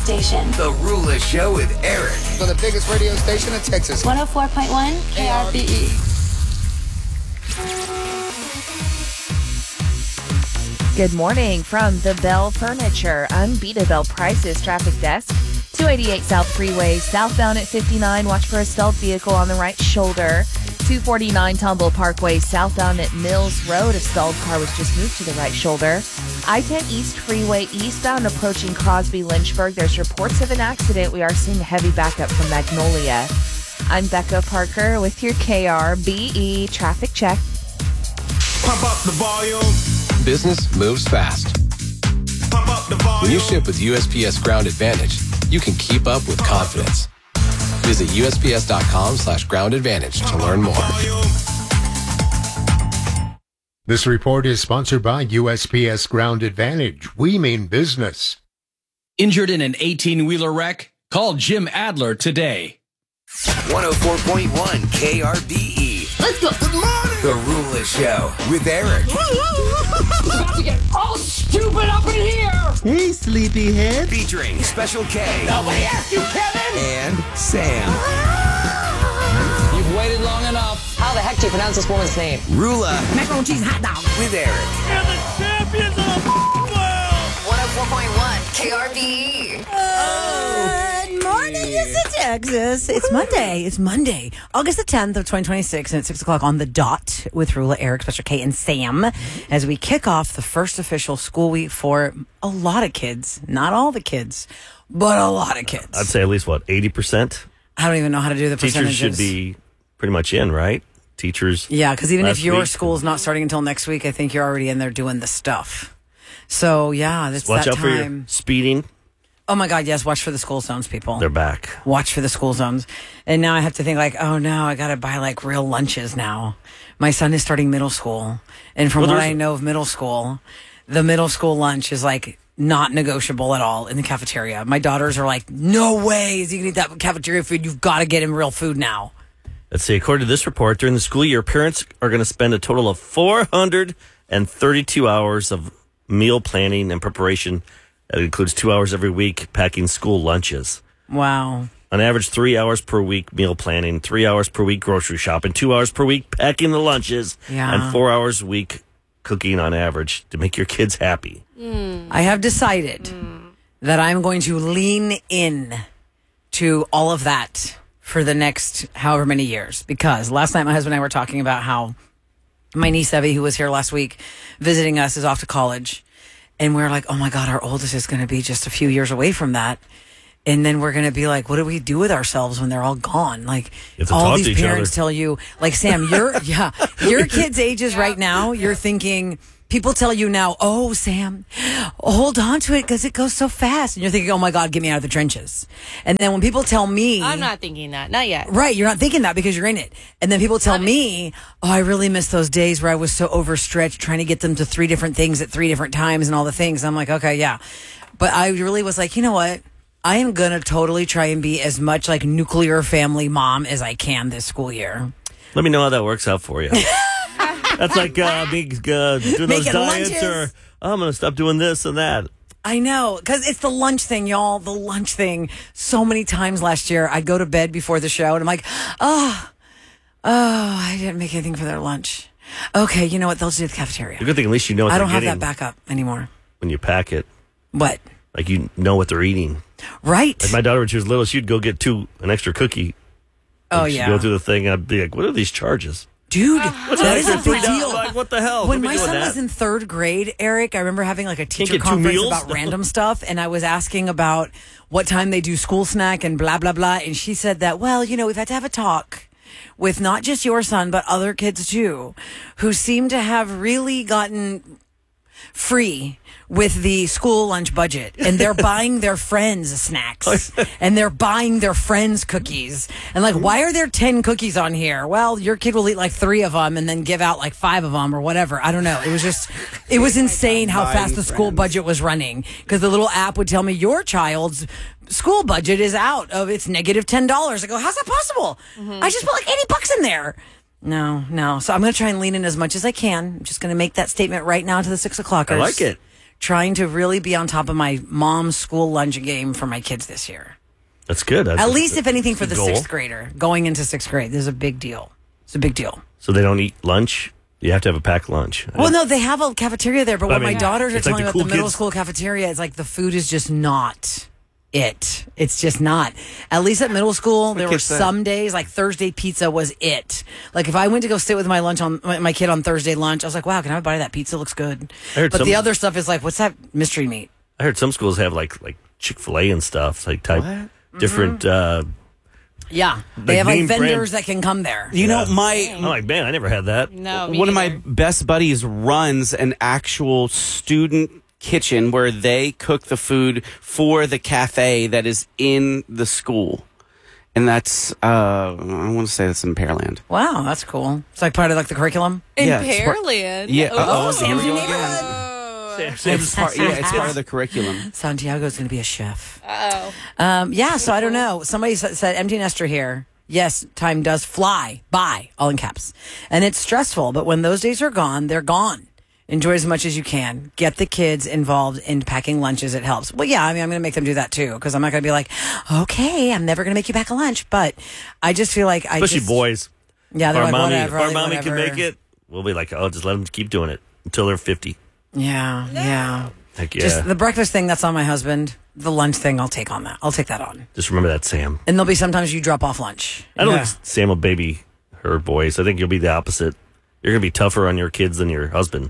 station. The Rula Show with Eric. On the biggest radio station in Texas. 104.1 KRBE. Good morning from the Bell Furniture Unbeatable Prices Traffic Desk. 288 South Freeway, southbound at 59. Watch for a stealth vehicle on the right shoulder. 249 Tumble Parkway, southbound at Mills Road. A stalled car was just moved to the right shoulder. I-10 East Freeway, eastbound approaching Crosby Lynchburg. There's reports of an accident. We are seeing heavy backup from Magnolia. I'm Becca Parker with your KRBE traffic check. Pump up the volume. Business moves fast. Pump up the volume. When you ship with USPS Ground Advantage, you can keep up with confidence. Visit USPS.com/Ground Advantage to learn more. This report is sponsored by USPS Ground Advantage. We mean business. Injured in an 18-wheeler wreck? Call Jim Adler today. 104.1 KRBE. Let's go. Good morning. The Rula Show with Eric. About to get all stupid up in here. Hey, sleepyhead. Featuring Special K. Nobody asked you, Kevin. And Sam. You've waited long enough. How the heck do you pronounce this woman's name? Rula. Macaroni and cheese hot dog. With Eric. You're the champions of the world. 104.1 KRBE. Good morning, it's Texas. It's Monday. It's Monday, August the 10th of 2026, and it's 6 o'clock on the dot with Rula, Eric, Special K, and Sam as we kick off the first official school week for a lot of kids. Not all the kids, but a lot of kids. I'd say at least, 80%? I don't even know how to do the Teachers percentages. should be pretty much in, right? Teachers. Yeah, because even if your week. school's not starting until next week, I think you're already in there doing the stuff. So, yeah, that's Watch that out for your time. speeding. Oh, my God, yes. Watch for the school zones, people. They're back. Watch for the school zones. And now I have to think oh, no, I got to buy real lunches now. My son is starting middle school. And from what I know of middle school, the middle school lunch is not negotiable at all in the cafeteria. My daughters are no way is he going to eat that cafeteria food. You've got to get him real food now. Let's see. According to this report, during the school year, parents are going to spend a total of 432 hours of meal planning and preparation. That includes 2 hours every week packing school lunches. Wow. On average, 3 hours per week meal planning, 3 hours per week grocery shopping, 2 hours per week packing the lunches, and 4 hours a week cooking on average to make your kids happy. I have decided that I'm going to lean in to all of that for the next however many years. Because last night my husband and I were talking about how my niece Evie, who was here last week visiting us, is off to college. And we're oh my God, our oldest is going to be just a few years away from that. And then we're going to be what do we do with ourselves when they're all gone? All these parents tell you, Sam, your kids' ages right now, you're thinking, people tell you now, oh, Sam, hold on to it because it goes so fast. And you're thinking, oh my God, get me out of the trenches. And then when people tell me... I'm not thinking that. Not yet. Right. You're not thinking that because you're in it. And then people tell me, oh, I really miss those days where I was so overstretched trying to get them to 3 different things at 3 different times and all the things. I'm okay, yeah. But I really was you know what? I am going to totally try and be as much nuclear family mom as I can this school year. Let me know how that works out for you. That's me doing those diets lunches. or I'm going to stop doing this and that. I know, because it's the lunch thing, y'all. The lunch thing. So many times last year, I'd go to bed before the show, and I'm I didn't make anything for their lunch. Okay, you know what? They'll do the cafeteria. The good thing, at least you know what I they're don't have getting that backup anymore. when you pack it. What? You know what they're eating. Right. My daughter, when she was little, she'd go get an extra cookie. Oh, she'd yeah. go through the thing, and I'd be what are these charges? Dude, that is a big deal. What the hell? When my son was in 3rd grade, Eric, I remember having a teacher conference about random stuff, and I was asking about what time they do school snack and blah, blah, blah. And she said that, we've had to have a talk with not just your son, but other kids too, who seem to have really gotten free with the school lunch budget, and they're buying their friends snacks and they're buying their friends cookies, and why are there 10 cookies on here? Well, your kid will eat 3 of them and then give out 5 of them or whatever. I don't know. It was insane how fast the school budget was running, because the little app would tell me your child's school budget is out of its negative $10. I go, how's that possible? I just put $80 in there. No. So I'm going to try and lean in as much as I can. I'm just going to make that statement right now to the 6 o'clockers. I like it. trying to really be on top of my mom's school lunch game for my kids this year. That's good. At least, if anything, for the sixth grader going into sixth grade. This is a big deal. It's a big deal. So they don't eat lunch? You have to have a packed lunch. Well, no, they have a cafeteria there, but what my daughters are it's like telling me the about cool the middle kids. school cafeteria, it's like the food is just not it. It's just not. At least at middle school, there were some days, like Thursday pizza was it. Like if I went to go sit with my kid on Thursday lunch, I was like, wow, can I buy that pizza? Looks good. But the other stuff is like, what's that mystery meat? I heard some schools have like Chick-fil-A and stuff, like type different... Yeah, they have like vendors that can come there. You know, I'm like, man, I never had that. No, one of my best buddies runs an actual student kitchen where they cook the food for the cafe that is in the school. And that's, I want to say that's in Pearland. Wow, that's cool. It's like part of like the curriculum? In Pearland? Yeah. Sam's neighborhood. It's part of the curriculum. Santiago's going to be a chef. Uh-oh. Yeah, so I don't know. Somebody said, empty nester here. Yes, time does fly by, all in caps. And it's stressful, but when those days are gone, they're gone. Enjoy as much as you can. Get the kids involved in packing lunches. It helps. Well, yeah, I mean, I'm going to make them do that too, because I'm not going to be like, okay, I'm never going to make you pack a lunch. But I just feel like Especially boys. Yeah, they're like, whatever. If our mommy can make it, we'll be like, oh, just let them keep doing it until they're 50. Yeah. Heck yeah. Just the breakfast thing, that's on my husband. The lunch thing, I'll take on that. I'll take that on. Just remember that, Sam. And there'll be sometimes you drop off lunch. I don't think Sam will baby her boys. I think you'll be the opposite. You're going to be tougher on your kids than your husband.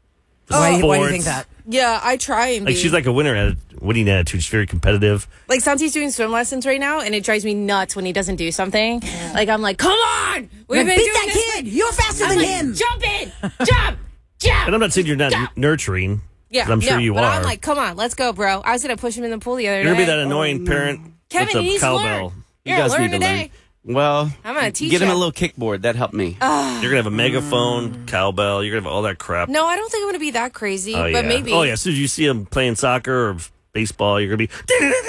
Why do you think that? Yeah, I try and like be. she's like a winning attitude. She's very competitive. Like Santi's doing swim lessons right now, and it drives me nuts when he doesn't do something. Like I'm like, come on, we've been beat doing that this kid. You're faster than him. Jump in, jump. And I'm not saying you're not nurturing. Yeah, 'cause I'm sure you but are. I'm like, come on, let's go, bro. I was gonna push him in the pool the other day. You're gonna be that annoying parent. Kevin, with the he needs to cowbell. learn. You guys learn need to today. learn. Well, I'm gonna teach get him you. a little kickboard. That helped me. You're gonna have a megaphone, cowbell. You're gonna have all that crap. No, I don't think I'm gonna be that crazy, Oh, but yeah. maybe. Oh yeah, as soon as you see him playing soccer or baseball, you're gonna be.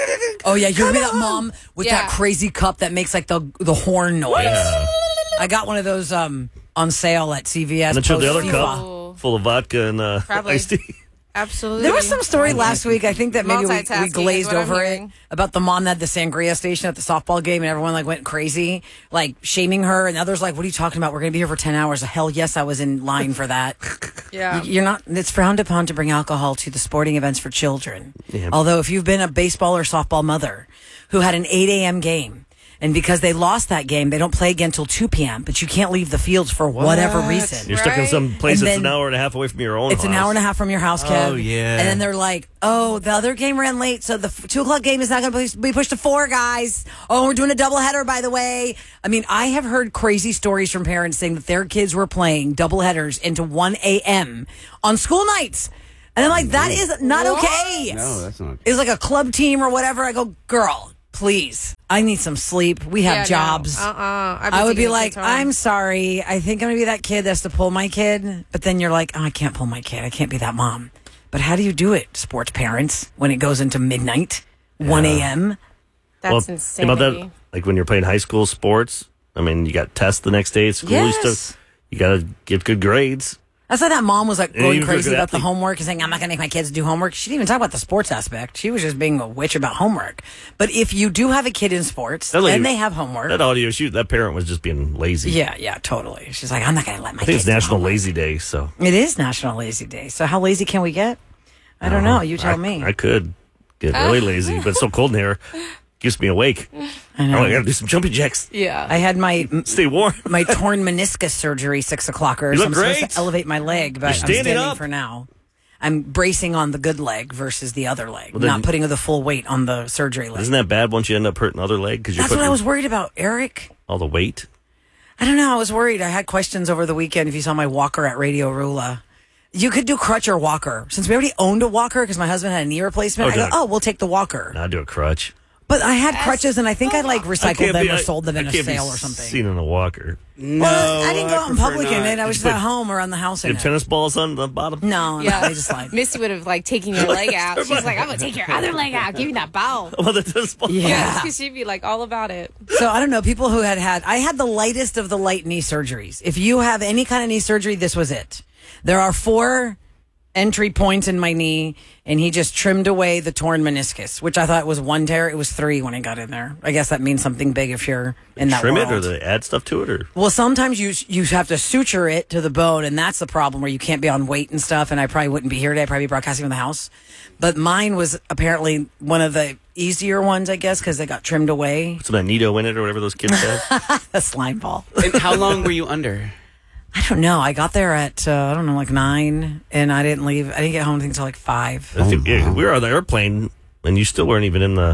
Oh yeah, you're gonna be that mom with that crazy cup that makes like the horn noise. Yeah. I got one of those on sale at CVS. And then show the other post FIFA. cup full of vodka and Probably. iced tea. Absolutely. There was some story last week. I think that maybe we Multitasking is glazed what I'm over it hearing. about the mom that had the sangria station at the softball game, and everyone like went crazy, like shaming her, and others like, "What are you talking about? We're going to be here for 10 hours." Hell yes, I was in line for that. Yeah. You're not. It's frowned upon to bring alcohol to the sporting events for children. Yeah. Although, if you've been a baseball or softball mother who had an 8 a.m. game. And because they lost that game, they don't play again till 2 p.m., but you can't leave the fields for whatever reason. You're stuck in some place And that's then an hour and a half away from your own It's house. an hour and a half from your house, Kev. Oh, yeah. And then they're like, oh, the other game ran late, so the 2 o'clock game is not going to be pushed to 4, guys. Oh, we're doing a doubleheader, by the way. I mean, I have heard crazy stories from parents saying that their kids were playing doubleheaders into 1 a.m. on school nights. And I'm like, that is not okay. No, that's not. It was like a club team or whatever. I go, girl, please. I need some sleep. We have jobs. I would be like, I'm sorry. I think I'm going to be that kid that's to pull my kid. But then you're like, oh, I can't pull my kid. I can't be that mom. But how do you do it, sports parents, when it goes into midnight, 1 a.m.? That's think insanity. about that, like when you're playing high school sports. I mean, you got tests the next day at school. Yes. You got to get good grades. That's why that mom was like Yeah, going you were a crazy good about the athlete. homework and saying, I'm not going to make my kids do homework. She didn't even talk about the sports aspect. She was just being a witch about homework. But if you do have a kid in sports That lady- and they have homework. That audio shoot, that parent was just being lazy. Yeah, totally. She's like, I'm not going to let my I think kids it's do National homework. Lazy Day, so. It is National Lazy Day. So how lazy can we get? I don't know. You tell me. I could get really lazy, but it's so cold in here. Keeps me awake. I know. I got to do some jumping jacks. Yeah. I had my Stay warm. my torn meniscus surgery 6 o'clockers. You look I'm supposed great. to elevate my leg, but You're I'm standing standing up. for now. I'm bracing on the good leg versus the other leg, Well, then- not putting the full weight on the surgery leg. Isn't that bad once you end up hurting the other leg? Because you're That's what putting I was worried about, Eric. all the weight. I don't know. I was worried. I had questions over the weekend. If you saw my walker at Radio Rula, you could do crutch or walker. Since we already owned a walker because my husband had a knee replacement, I go, we'll take the walker. I'll do a crutch. But I had crutches, and I think I like recycled them or I sold them in a can't be sale or something. Seen in a walker. No, Well, I didn't go out in prefer public not. in it. I was Did just you at put- home around the house You in have it. tennis balls on the bottom? No, Yeah. they just like. Missy would have like taken your leg out. She's like, I'm gonna take your other leg out. Give me that ball. Oh, the tennis ball. Yeah. Because she'd be like all about it. So I don't know. People who I had the lightest of the light knee surgeries. If you have any kind of knee surgery, this was it. There are 4 entry points in my knee, and he just trimmed away the torn meniscus, which I thought was 1 tear. It was 3 when I got in there. I guess that means something big if you're in that Trim world. it, or they add stuff to it, or well, sometimes you have to suture it to the bone, and that's the problem where you can't be on weight and stuff. And I probably wouldn't be here today. I'd probably be broadcasting from the house. But mine was apparently one of the easier ones, I guess, because they got trimmed away. Some magneto in it, or whatever those kids have. A slime ball. And how long were you under? I don't know. I got there at, like 9, and I didn't leave. I didn't get home until like 5. I think we were on the airplane, and you still weren't even in the...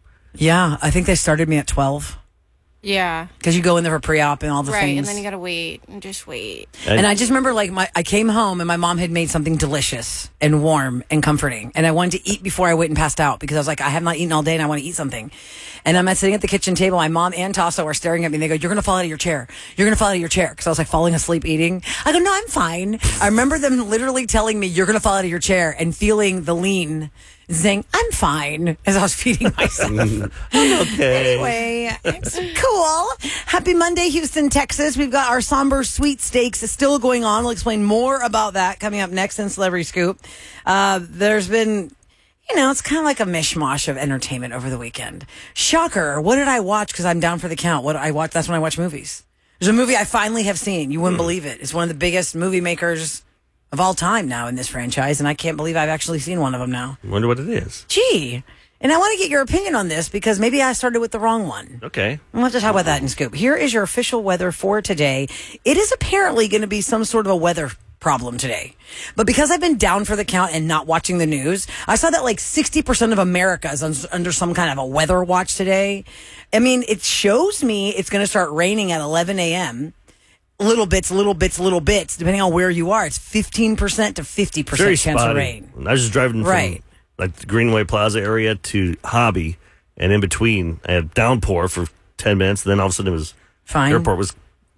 Yeah, I think they started me at 12. Yeah. Because you go in there for pre-op and all the right, things. and then you got to wait and just wait. And I just remember, like, I came home and my mom had made something delicious and warm and comforting. And I wanted to eat before I went and passed out because I was like, I have not eaten all day and I want to eat something. And I'm sitting at the kitchen table. My mom and Tasso are staring at me. And they go, "You're going to fall out of your chair. You're going to fall out of your chair." Because I was like falling asleep eating. I go, "No, I'm fine." I remember them literally telling me, "You're going to fall out of your chair," and feeling the lean, saying, "I'm fine," as I was feeding myself. I'm okay. Anyway, it's cool. Happy Monday, Houston, Texas. We've got our somber sweet steaks still going on. We'll explain more about that coming up next in Celebrity Scoop. There's been, it's kind of like a mishmash of entertainment over the weekend. Shocker. What did I watch? Because I'm down for the count. What I watch? That's when I watch movies. There's a movie I finally have seen. You wouldn't believe it. It's one of the biggest movie makers of all time now in this franchise, and I can't believe I've actually seen one of them now. I wonder what it is. Gee. And I want to get your opinion on this because maybe I started with the wrong one. Okay. We'll have to talk about that in Scoop. Here is your official weather for today. It is apparently going to be some sort of a weather problem today. But because I've been down for the count and not watching the news, I saw that like 60% of America is under some kind of a weather watch today. I mean, it shows me it's going to start raining at 11 a.m., little bits, depending on where you are. It's 15% to 50% chance of rain. I was just driving from like the Greenway Plaza area to Hobby, and in between, I had downpour for 10 minutes, and then all of a sudden it was fine. Airport was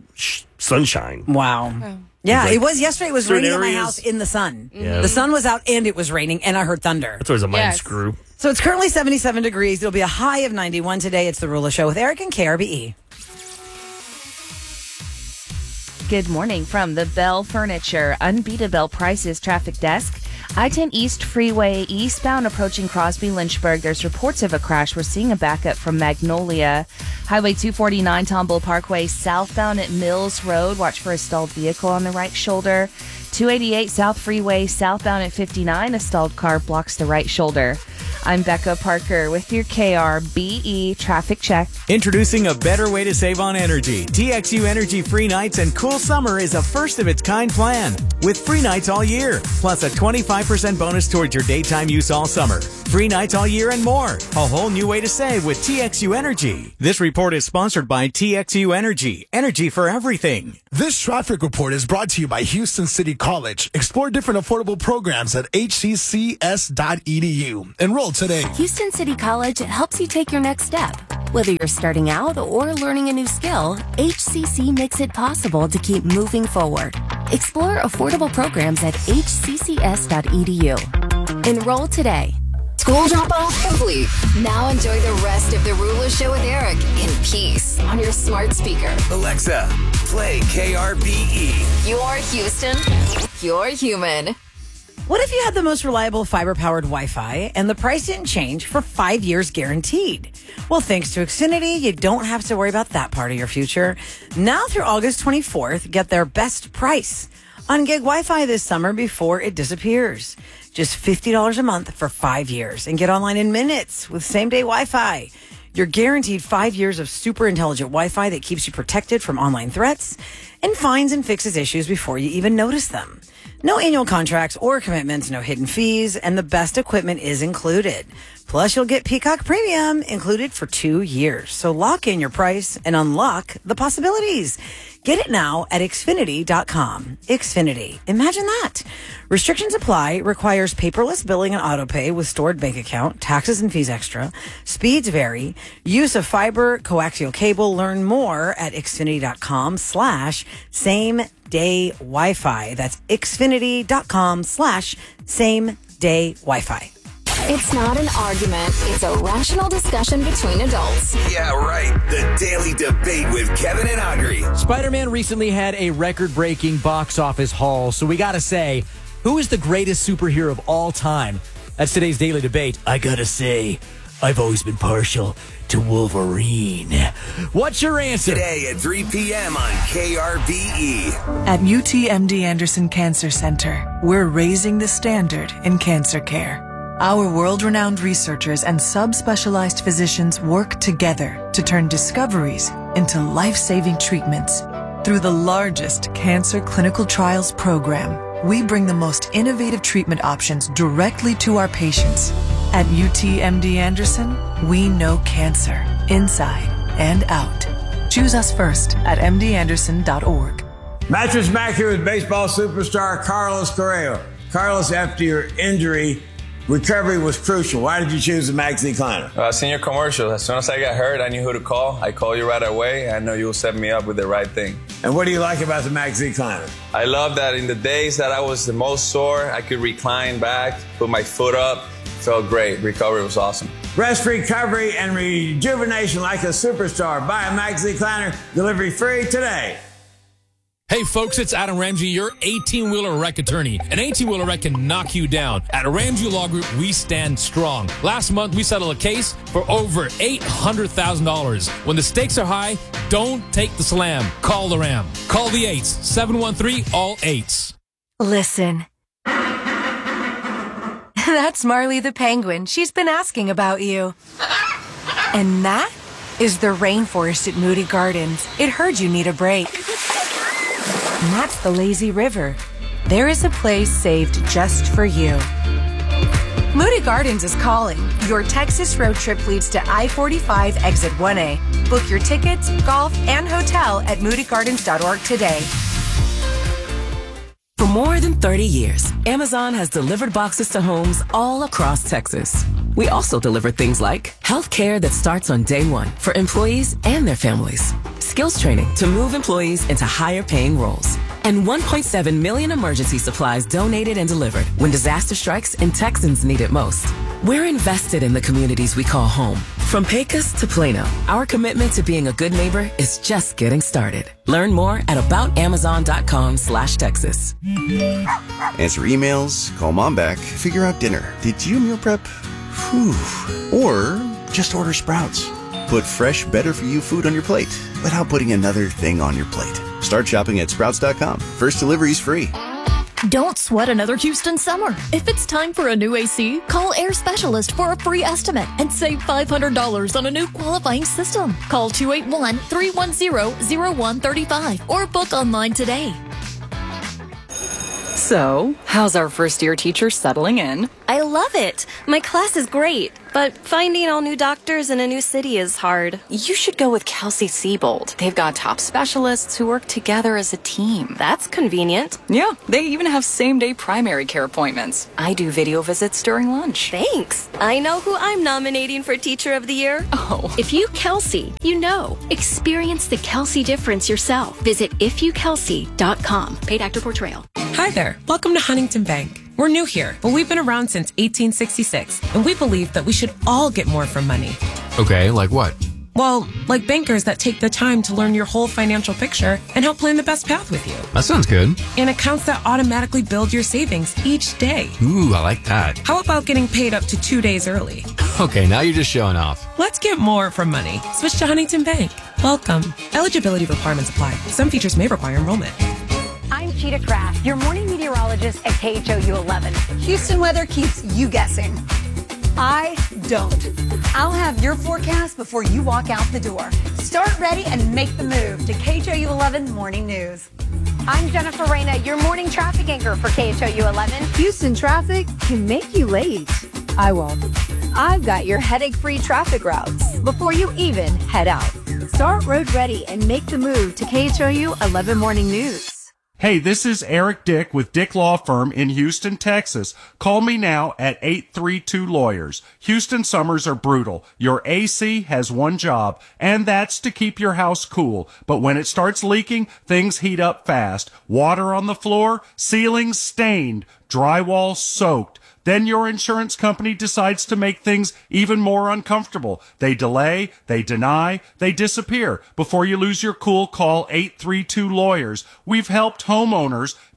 sunshine. Wow. Oh. Yeah, Like it was yesterday. It was raining at my areas. house in the sun. Yeah. The sun was out and it was raining, and I heard thunder. That's always a mind screw. So it's currently 77 degrees. It'll be a high of 91 today. It's the Rula Show with Eric and KRBE. Good morning from the Bell Furniture Unbeatable Prices Traffic Desk. I-10 East Freeway eastbound approaching Crosby Lynchburg. There's reports of a crash. We're seeing a backup from Magnolia. Highway 249 Tomball Parkway southbound at Mills Road. Watch for a stalled vehicle on the right shoulder. 288 South Freeway southbound at 59. A stalled car blocks the right shoulder. I'm Becca Parker with your KRBE traffic check. Introducing a better way to save on energy. TXU Energy Free Nights and Cool Summer is a first-of-its-kind plan with free nights all year, plus a 25% bonus towards your daytime use all summer. Free nights all year and more. A whole new way to save with TXU Energy. This report is sponsored by TXU Energy. Energy for everything. This traffic report is brought to you by Houston City College. Explore different affordable programs at hccs.edu. Enroll today. Houston City College helps you take your next step. Whether you're starting out or learning a new skill, HCC makes it possible to keep moving forward. Explore affordable programs at hccs.edu. Enroll today. School drop-off complete. Now enjoy the rest of the Rula Show with Eric in peace on your smart speaker. Alexa, play KRBE. You're Houston. You're human. What if you had the most reliable fiber-powered Wi-Fi and the price didn't change for 5 years guaranteed? Well, thanks to Xfinity, you don't have to worry about that part of your future. Now through August 24th, get their best price on gig Wi-Fi this summer before it disappears. Just $50 a month for 5 years and get online in minutes with same-day Wi-Fi. You're guaranteed 5 years of super intelligent Wi-Fi that keeps you protected from online threats and finds and fixes issues before you even notice them. No annual contracts or commitments, no hidden fees, and the best equipment is included. Plus, you'll get Peacock Premium included for 2 years. So lock in your price and unlock the possibilities. Get it now at Xfinity.com. Xfinity. Imagine that. Restrictions apply. Requires paperless billing and autopay with stored bank account. Taxes and fees extra. Speeds vary. Use of fiber, coaxial cable. Learn more at Xfinity.com/same-day Wi-Fi. That's Xfinity.com/same-day Wi-Fi. It's not an argument. It's a rational discussion between adults. Yeah, right. The Daily Debate with Kevin and Audrey. Spider-Man recently had a record-breaking box office haul, so we gotta say, Who is the greatest superhero of all time? That's today's Daily Debate. I gotta say, I've always been partial to Wolverine. What's your answer? Today at 3 p.m. on KRBE. At UTMD Anderson Cancer Center, we're raising the standard in cancer care. Our world-renowned researchers and subspecialized physicians work together to turn discoveries into life-saving treatments. Through the largest cancer clinical trials program, we bring the most innovative treatment options directly to our patients. At UTMD Anderson, we know cancer inside and out. Choose us first at mdanderson.org. Mattress Mac here with baseball superstar Carlos Correa. Carlos, after your injury, recovery was crucial. Why did you choose the Max Decliner? I seen your commercial. As soon as I got hurt, I knew who to call. I called you right away. I know you will set me up with the right thing. And what do you like about the Max Decliner? I love that in the days that I was the most sore, I could recline back, put my foot up. Felt great. Recovery was awesome. Rest, recovery, and rejuvenation like a superstar. Buy a Max Decliner. Delivery free today. Hey folks, it's Adam Ramsey, your 18-wheeler wreck attorney. An 18-wheeler wreck can knock you down. At Ramsey Law Group, we stand strong. Last month, we settled a case for over $800,000. When the stakes are high, don't take the slam. Call the Ram. Call the 8s, 713-ALL-8s. Listen. That's Marley the penguin. She's been asking about you. And that is the rainforest at Moody Gardens. It heard you need a break. And that's the lazy river. There is a place saved just for you. Moody Gardens is calling. Your Texas road trip leads to I-45 exit 1A. Book your tickets, golf, and hotel at moodygardens.org today. For more than 30 years, Amazon has delivered boxes to homes all across Texas. We also deliver things like healthcare that starts on day one for employees and their families, skills training to move employees into higher paying roles, and 1.7 million emergency supplies donated and delivered when disaster strikes and Texans need it most. We're invested in the communities we call home. From Pecos to Plano, our commitment to being a good neighbor is just getting started. Learn more at aboutamazon.com/Texas. Answer emails, call mom back, figure out dinner. Did you meal prep? Whew. Or just order Sprouts. Put fresh, better-for-you food on your plate without putting another thing on your plate. Start shopping at Sprouts.com. First delivery's free. Don't sweat another Houston summer. If it's time for a new AC, call Air Specialist for a free estimate and save $500 on a new qualifying system. Call 281-310-0135 or book online today. So, how's our first-year teacher settling in? I love it. My class is great, but finding all new doctors in a new city is hard. You should go with Kelsey Siebold. They've got top specialists who work together as a team. That's convenient. Yeah, they even have same-day primary care appointments. I do video visits during lunch. Thanks. I know who I'm nominating for Teacher of the Year. Oh. If you Kelsey, you know. Experience the Kelsey difference yourself. Visit ifyoukelsey.com. Paid actor portrayal. Hi there. Welcome to Huntington Bank. We're new here, but we've been around since 1866, and we believe that we should all get more from money. Okay, like what? Well, like bankers that take the time to learn your whole financial picture and help plan the best path with you. That sounds good. And accounts that automatically build your savings each day. Ooh, I like that. How about getting paid up to 2 days early? Okay, now you're just showing off. Let's get more from money. Switch to Huntington Bank. Welcome. Eligibility requirements apply. Some features may require enrollment. I'm Cheetah Craft, your morning meteorologist at KHOU 11. Houston weather keeps you guessing. I don't. I'll have your forecast before you walk out the door. Start ready and make the move to KHOU 11 Morning News. I'm Jennifer Reyna, your morning traffic anchor for KHOU 11. Houston traffic can make you late. I won't. I've got your headache-free traffic routes before you even head out. Start road ready and make the move to KHOU 11 Morning News. Hey, this is Eric Dick with Dick Law Firm in Houston, Texas. Call me now at 832-LAWYERS. Houston summers are brutal. Your AC has one job, and that's to keep your house cool. But when it starts leaking, things heat up fast. Water on the floor, ceilings stained, drywall soaked. Then your insurance company decides to make things even more uncomfortable. They delay, they deny, they disappear. Before you lose your cool, call 832-LAWYERS. We've helped homeowners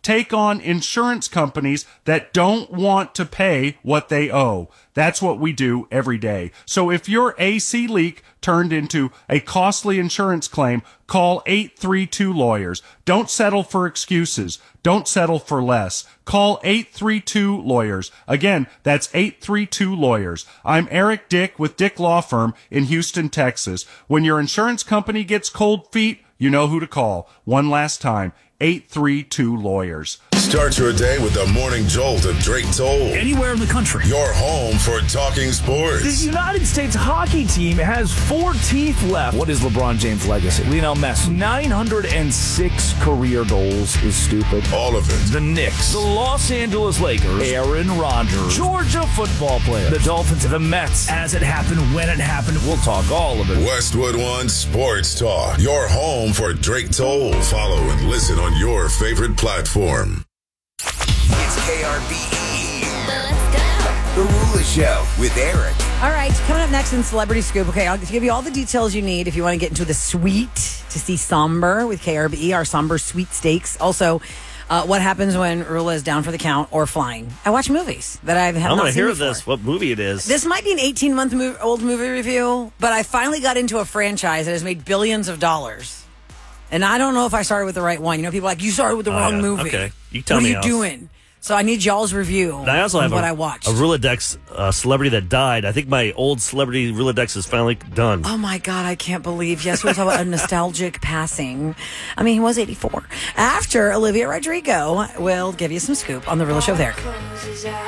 take on insurance companies that don't want to pay what they owe. That's what we do every day. So if your AC leak turned into a costly insurance claim, call 832-LAWYERS. Don't settle for excuses. Don't settle for less. Call 832-LAWYERS. Again, that's 832-LAWYERS. I'm Eric Dick with Dick Law Firm in Houston, Texas. When your insurance company gets cold feet, you know who to call. One last time, 832-LAWYERS. Start your day with the morning jolt of Drake Toll. Anywhere in the country. Your home for talking sports. The United States hockey team has 4 teeth left. What is LeBron James' legacy? Lionel Messi. 906 career goals is stupid. All of it. The Knicks. The Los Angeles Lakers. Aaron Rodgers. Georgia football players. The Dolphins. The Mets. As it happened, when it happened, we'll talk all of it. Westwood One Sports Talk. Your home for Drake Toll. Follow and listen on your favorite platform. It's KRBE. Let's go. The Rula Show with Eric. All right, coming up next in Celebrity Scoop. Okay, I'll give you all the details you need if you want to get into the suite to see Somber with KRBE, our Somber sweepstakes. Also, what happens when Rula is down for the count or flying. I watch movies that I have not seen I'm going to hear before. this, what movie it is. This might be an 18-month-old movie review, but I finally got into a franchise that has made billions of dollars. And I don't know if I started with the right one. You know, people are like, you started with the wrong movie. Okay, you tell me. me. What are you doing? So I need y'all's review I also have what I watched. a Rolodex celebrity that died. I think my old celebrity Rolodex is finally done. Oh, my God, I can't believe. Yes, we'll talk about a nostalgic passing. I mean, he was 84. After Olivia Rodrigo will give you some scoop on The Rula Show with Eric.